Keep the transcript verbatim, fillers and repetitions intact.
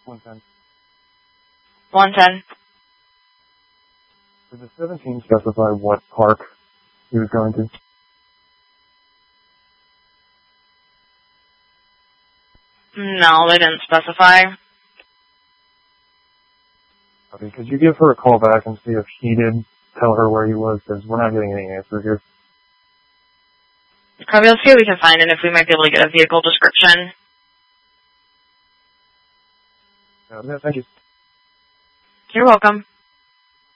one ten. one ten. Did the seventeen specify what park he was going to? No, they didn't specify. Okay, could you give her a call back and see if he did tell her where he was, because we're not getting any answer here. Okay, let's see what we can find and if we might be able to get a vehicle description. Uh, no, thank you. You're welcome.